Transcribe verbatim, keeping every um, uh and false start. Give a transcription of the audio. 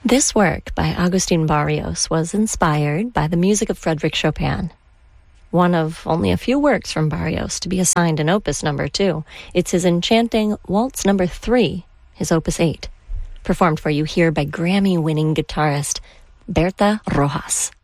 This work by Agustin Barrios was inspired by the music of Frédéric Chopin. One of only a few works from Barrios to be assigned an opus number two. It's his enchanting Waltz number three, his opus eight, performed for you here by Grammy-winning guitarist Berta Rojas.